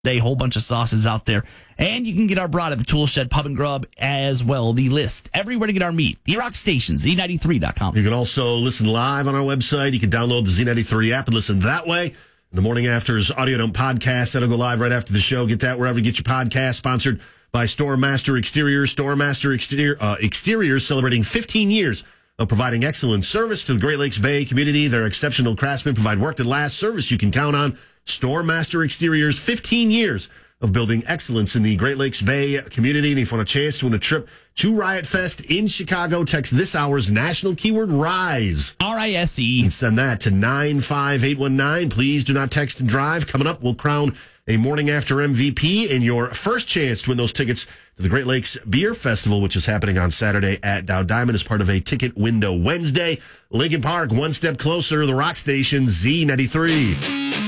A whole bunch of sauces out there. And you can get our broad at the Tool Shed Pub and Grub as well. The list everywhere to get our meat. The Rock Station, Z93.com. You can also listen live on our website. You can download the Z93 app and listen that way. And the Morning After's Audio Dump podcast, that'll go live right after the show. Get that wherever you get your podcast. Sponsored by Storemaster Exteriors. Storemaster Exteriors celebrating 15 years of providing excellent service to the Great Lakes Bay community. Their exceptional craftsmen provide work that lasts, service you can count on. Storemaster Exteriors, 15 years of building excellence in the Great Lakes Bay community. And if you want a chance to win a trip to Riot Fest in Chicago, text this hour's national keyword RISE. RISE. And send that to 95819. Please do not text and drive. Coming up, we'll crown a Morning After MVP and your first chance to win those tickets to the Great Lakes Beer Festival, which is happening on Saturday at Dow Diamond as part of a Ticket Window Wednesday. Lincoln Park, one step closer, the Rock Station, Z93.